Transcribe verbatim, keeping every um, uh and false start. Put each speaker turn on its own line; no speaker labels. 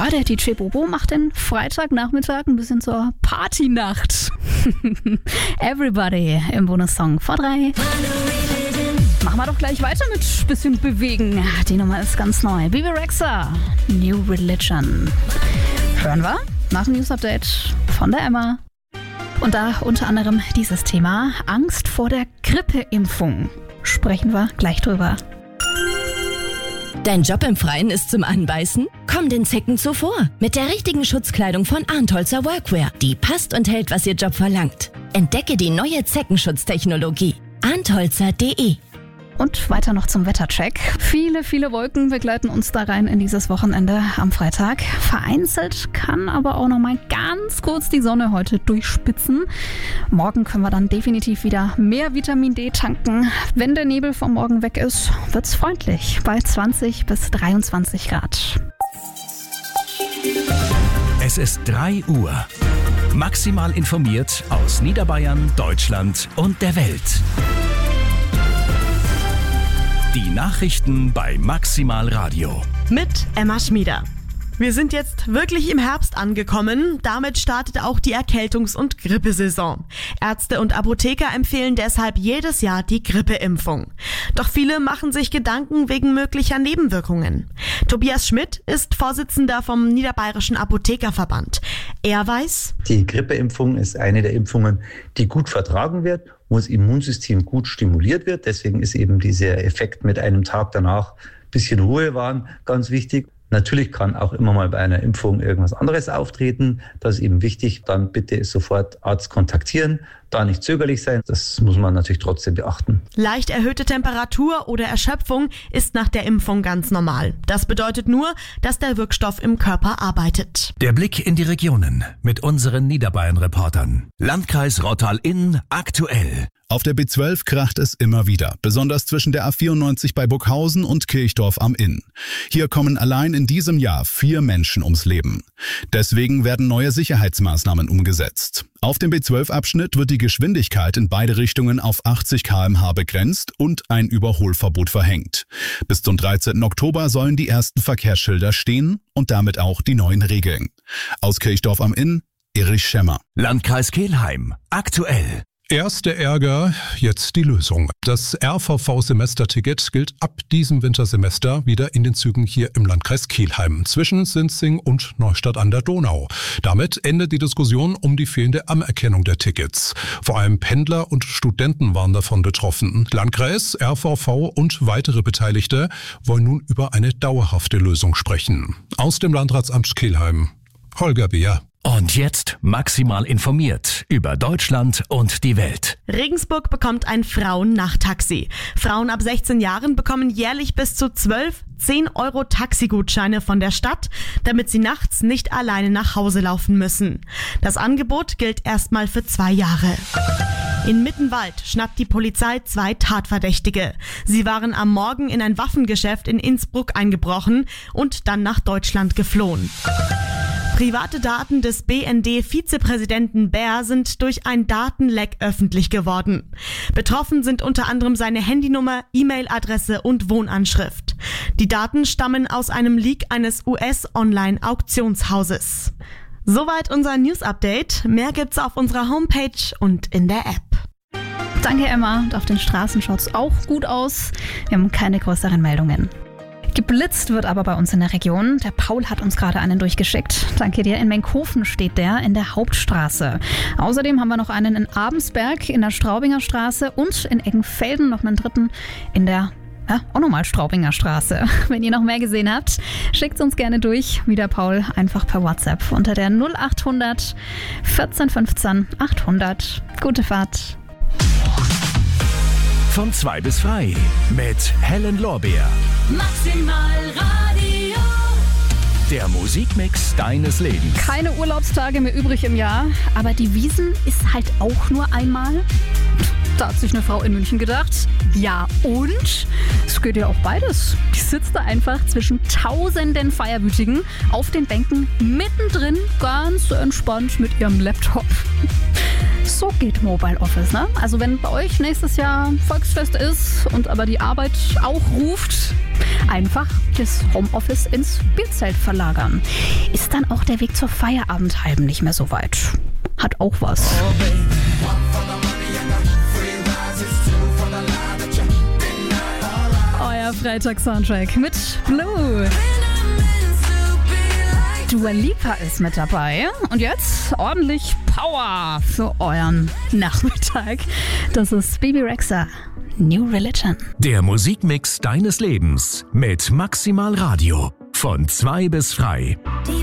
der D J Bobo macht den Freitagnachmittag ein bisschen zur Partynacht. Everybody im Bonussong vor drei. Machen wir doch gleich weiter mit bisschen bewegen. Die Nummer ist ganz neu. Bebe Rexha, New Religion. Hören wir nach dem News-Update von der Emma. Und da unter anderem dieses Thema, Angst vor der Grippeimpfung. Sprechen wir gleich drüber.
Dein Job im Freien ist zum Anbeißen? Komm den Zecken zuvor mit der richtigen Schutzkleidung von Arntholzer Workwear. Die passt und hält, was ihr Job verlangt. Entdecke die neue Zeckenschutztechnologie. arntholzer punkt de.
Und weiter noch zum Wettercheck. Viele, viele Wolken begleiten uns da rein in dieses Wochenende am Freitag. Vereinzelt kann aber auch noch mal ganz kurz die Sonne heute durchspitzen. Morgen können wir dann definitiv wieder mehr Vitamin D tanken. Wenn der Nebel vom Morgen weg ist, wird's freundlich bei zwanzig bis dreiundzwanzig Grad.
Es ist drei Uhr. Maximal informiert aus Niederbayern, Deutschland und der Welt. Die Nachrichten bei Maximal Radio.
Mit Emma Schmieder. Wir sind jetzt wirklich im Herbst angekommen. Damit startet auch die Erkältungs- und Grippesaison. Ärzte und Apotheker empfehlen deshalb jedes Jahr die Grippeimpfung. Doch viele machen sich Gedanken wegen möglicher Nebenwirkungen. Tobias Schmidt ist Vorsitzender vom Niederbayerischen Apothekerverband. Er weiß:
Die Grippeimpfung ist eine der Impfungen, die gut vertragen wird, wo das Immunsystem gut stimuliert wird. Deswegen ist eben dieser Effekt mit einem Tag danach ein bisschen Ruhe wahren ganz wichtig. Natürlich kann auch immer mal bei einer Impfung irgendwas anderes auftreten. Das ist eben wichtig. Dann bitte sofort Arzt kontaktieren. Da nicht zögerlich sein. Das muss man natürlich trotzdem beachten.
Leicht erhöhte Temperatur oder Erschöpfung ist nach der Impfung ganz normal. Das bedeutet nur, dass der Wirkstoff im Körper arbeitet.
Der Blick in die Regionen mit unseren Niederbayern-Reportern. Landkreis Rottal-Inn aktuell.
Auf der B zwölf kracht es immer wieder, besonders zwischen der A vierundneunzig bei Burghausen und Kirchdorf am Inn. Hier kommen allein in diesem Jahr vier Menschen ums Leben. Deswegen werden neue Sicherheitsmaßnahmen umgesetzt. Auf dem B zwölf Abschnitt wird die Geschwindigkeit in beide Richtungen auf achtzig Kilometer pro Stunde begrenzt und ein Überholverbot verhängt. Bis zum dreizehnten Oktober sollen die ersten Verkehrsschilder stehen und damit auch die neuen Regeln. Aus Kirchdorf am Inn, Erich Schemmer.
Landkreis Kelheim aktuell.
Erst der Ärger, jetzt die Lösung. Das R V V-Semesterticket gilt ab diesem Wintersemester wieder in den Zügen hier im Landkreis Kelheim zwischen Sinzing und Neustadt an der Donau. Damit endet die Diskussion um die fehlende Anerkennung der Tickets. Vor allem Pendler und Studenten waren davon betroffen. Landkreis, R V V und weitere Beteiligte wollen nun über eine dauerhafte Lösung sprechen. Aus dem Landratsamt Kelheim, Holger Beer.
Und jetzt maximal informiert über Deutschland und die Welt.
Regensburg bekommt ein Frauen-Nachttaxi. Frauen ab sechzehn Jahren bekommen jährlich bis zu zwölf zehn Euro Taxigutscheine von der Stadt, damit sie nachts nicht alleine nach Hause laufen müssen. Das Angebot gilt erstmal für zwei Jahre. In Mittenwald schnappt die Polizei zwei Tatverdächtige. Sie waren am Morgen in ein Waffengeschäft in Innsbruck eingebrochen und dann nach Deutschland geflohen. Private Daten des B N D-Vizepräsidenten Bär sind durch ein Datenleck öffentlich geworden. Betroffen sind unter anderem seine Handynummer, E-Mail-Adresse und Wohnanschrift. Die Daten stammen aus einem Leak eines U S-Online-Auktionshauses. Soweit unser News-Update. Mehr gibt's auf unserer Homepage und in der App.
Danke, Emma. Und auf den Straßen schaut's auch gut aus. Wir haben keine größeren Meldungen. Geblitzt wird aber bei uns in der Region. Der Paul hat uns gerade einen durchgeschickt. Danke dir. In Menkhofen steht der in der Hauptstraße. Außerdem haben wir noch einen in Abensberg in der Straubinger Straße und in Eggenfelden noch einen dritten in der ja, auch nochmal Straubinger Straße. Wenn ihr noch mehr gesehen habt, schickt uns gerne durch. Wie der Paul, einfach per WhatsApp unter der null acht hundert vierzehn fünfzehn achthundert. Gute Fahrt.
Von zwei bis frei mit Helen Lorbeer.
Maximal Radio.
Der Musikmix deines Lebens.
Keine Urlaubstage mehr übrig im Jahr, aber die Wiesn ist halt auch nur einmal. Da hat sich eine Frau in München gedacht, ja und? Es geht ja auch beides. Die sitzt da einfach zwischen tausenden Feierwütigen auf den Bänken mittendrin, ganz entspannt mit ihrem Laptop. So geht Mobile Office, ne? Also wenn bei euch nächstes Jahr Volksfest ist und aber die Arbeit auch ruft, Einfach das Homeoffice ins Bierzelt verlagern. Ist dann auch der Weg zur Feierabendhalben nicht mehr so weit. Hat auch was. Euer Freitag-Soundtrack mit Blue. Dua Lipa ist mit dabei. Und jetzt ordentlich Power für euren Nachmittag. Das ist Bebe Rexha, New Religion.
Der Musikmix deines Lebens mit Maximal Radio. Von zwei bis frei.